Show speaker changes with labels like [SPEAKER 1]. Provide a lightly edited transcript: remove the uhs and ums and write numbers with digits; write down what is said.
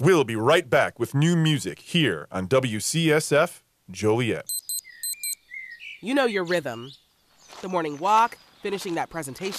[SPEAKER 1] We'll be right back with new music here on WCSF Joliet.
[SPEAKER 2] You know your rhythm. The morning walk, finishing that presentation.